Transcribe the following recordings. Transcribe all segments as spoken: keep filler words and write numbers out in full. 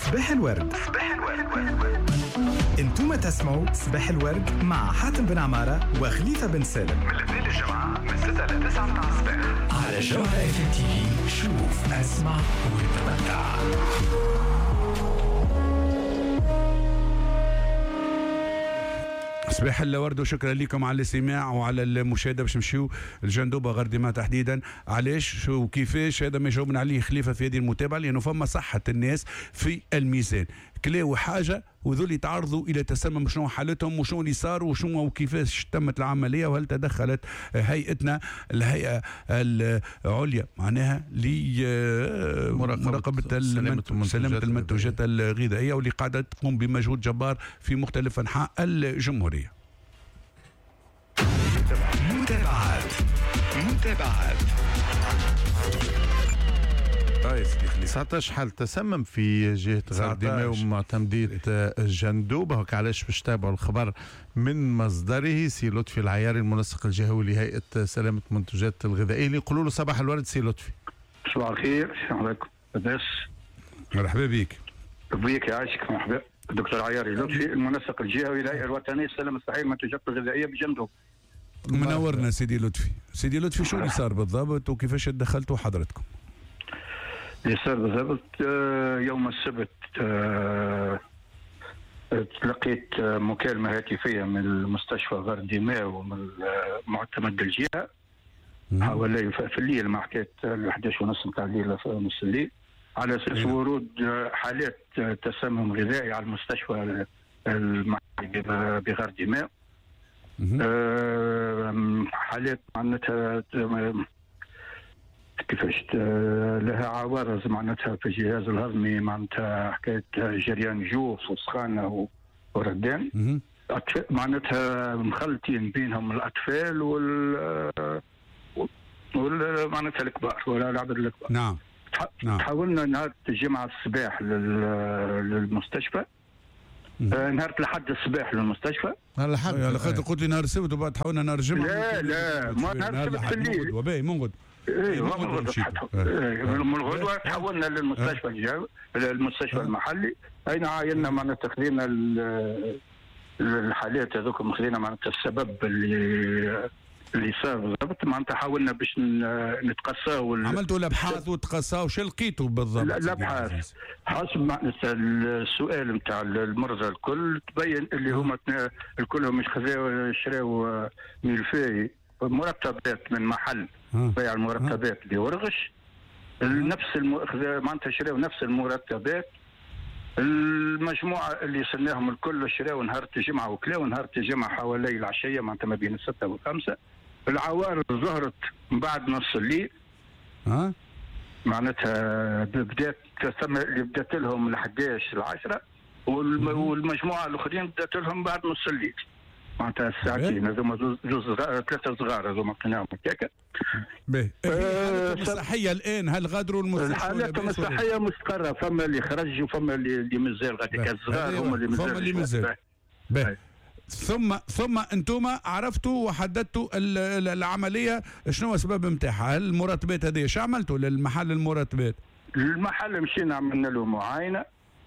صباح الورد. صباح الورد. انتم تسمعوا صباح الورد مع حاتم بن عمارة وخليفة بن سالم من الاثنين للجمعة من ستة إلى تسعة الصباح على جوهرة اف ام تي في. شوف اسمع وتمتع. صباح الورد وشكرا لكم على الاستماع وعلى المشاهده. باش نمشيو الجندوبه غردمه تحديدا. علاش شو وكيفاش هذا ما يجاوبنا عليه خليفه في هذه المتابعه، لانه فما صحه الناس في الميزان. كلاو حاجه وذول يتعرضوا الى تسمم شنو حالتهم وشنو اللي صار وشنو وكيفاش تمت العمليه وهل تدخلت هيئتنا الهيئه العليا معناها لمراقبه سلامه المنتوجات الغذائيه واللي قاعده تقوم بمجهود جبار في مختلف انحاء الجمهوريه. متابعات متابعات تسعطاش حالة تسمم في جهة غردمة ومعتمدية الجندوبة. هكا علاش باش تتابعوا الخبر من مصدره. سي لطفي العياري المنسق الجهوي لهيئة سلامة المنتوجات الغذائية اللي يقولوا له صباح الورد. سي لطفي صباح الخير. السلام عليكم. بس مرحبا بك. بيك يعيشك. مرحبا الدكتور عياري لطفي المنسق الجهوي للهيئة الوطنية للسلامة الصحية المنتوجات الغذائية بجندوب. منورنا سيدي لطفي. سيدي لطفي شو اللي صار بالضبط وكيفاش تدخلتوا حضرتكم؟ اللي صار بالضبط يوم السبت تلقيت مكالمة هاتفية من المستشفى غردمة ومن معتمد الجهة حوالي في الليل مع حكاية الواحد عشر ونص نتاع الليل في نص الليل على أساس ورود حالات تسمم غذائي على المستشفى المحلي بغردمة. حالات معناتها كيفاش لها عوارض معناتها في الجهاز الهضمي، معناتها حكايه جريان جوف وسخانه وردان معناتها مخلطين بينهم الاطفال وال وال معناتها الكبار ولا العباد الكبار. نعم. نعم. تحولنا نهار الجمعه الصباح للمستشفى. آه نهار الأحد الصباح للمستشفى. نهار الأحد على خاطر قلت لي نهار السبت وبعد تحولنا نهار الجمعه. لا لا ما نهار السبت في الليل. وباهي منغد. ايه من الغدوه تحولنا للمستشفى الجهوي المستشفى المحلي. اين عايننا معناتها خذينا الحالات هذوك خذينا معناتها السبب اللي اللي صار بالضبط. معناتها حاولنا باش نتقصاو. عملتوا الابحاث وتقصاو شو لقيتوا بالضبط؟ الابحاث حسب معناتها السؤال نتاع المرضى الكل تبين اللي هما الكلهم مش خذاو شراو ميلفاي مرتبات من محل بيع المرتبات بورغش نفس الم... معناتها شراو نفس المرتبات. المجموعه اللي سناهم الكل شراو نهار الجمعه وكلاو نهار الجمعه حوالي العشيه معناتها ما بين الستة والخمسة. العوارض ظهرت من بعد نص الليل. ها معناتها بدات تسمى اللي بدات لهم ال إحدى عشر العشرة والم... والمجموعه الاخرين بدات لهم بعد نص الليل معناتها الساعتين هذوما جوز ثلاثة صغار هذوما لقيناهم هكاك. باهي. الحالات الصحية الآن هل غادروا المستشفى؟ الحالات الصحية مستقرة. فما اللي خرج وفما اللي اللي مازال غادي الصغار هم اللي مازال. فما اللي مازال. باهي. ثم ثم انتم عرفتوا وحددتوا العملية شنو السبب نتاعها؟ المرتبات هذه شو عملتوا للمحل المرتبات؟ المحل مشينا عملنا له معاينة.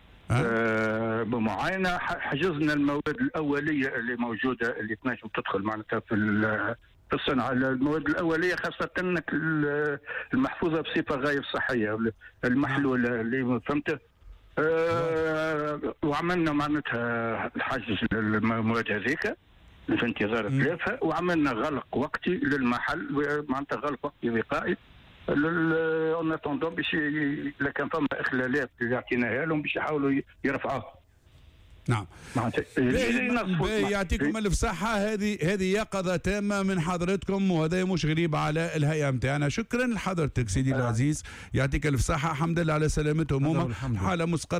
آه بمعاينه حجزنا المواد الاوليه اللي موجوده اللي تنجم تدخل معناتها في في الصنعه. المواد الاوليه خاصه المحفوظه بصفه غير صحيه المحلوله اللي فهمت. آه وعملنا معناتها الحجز للمواد هذيك في انتظار تلافها. وعملنا غلق وقتي للمحل معناتها غلق وقتي وقائي اون اتوندون باش اذا كان فما اخلالات اللي اعطيناها لهم باش يحاولوا يرفعوها. نعم. يعطيكم الف صحة. هذه هذه يقظة تامة من حضرتكم وهذا مش غريب على الهيئة متاعنا. شكرا لحضرتك سيدي العزيز. يعطيك الف صحة. الحمد لله على سلامتهم. هما حالة مسقطة.